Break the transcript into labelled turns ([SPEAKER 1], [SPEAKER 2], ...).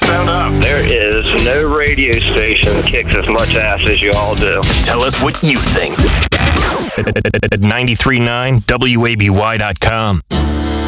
[SPEAKER 1] Sound off.
[SPEAKER 2] There is no radio station that kicks as much ass as you all do.
[SPEAKER 1] Tell us what you think. At 93.9WABY.com.